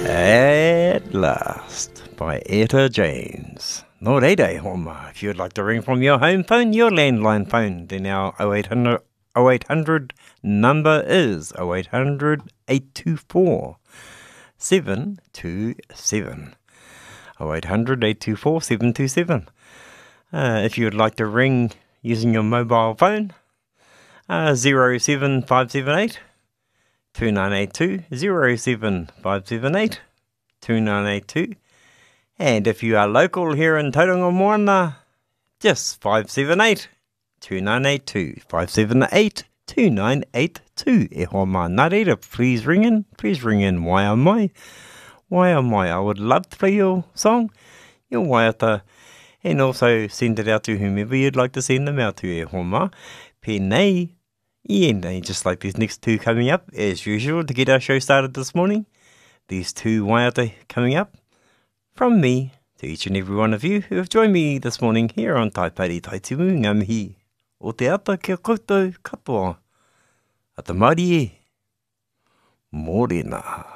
At Last by Etta James. Nō reira, homa. If you'd like to ring from your home phone, your landline phone, then our 0800 number is 0800 824 727. 0800 824 727. If you'd like to ring using your mobile phone, 07578 2982, 07578 2982. And if you are local here in Tauranga Moana, just 578 2982, 578 2982. E hoa mā nā reira, please ring in, wai a mai. I would love to play your song, your waiata, and also send it out to whomever you'd like to send them out to. E hoa mā, pēnei. And just like these next two coming up, as usual, to get our show started this morning, these two waiata coming up from me to each and every one of you who have joined me this morning here on Taipari Taitimu ngā mihi o te ata kia koutou katoa. A te marie, mōrena.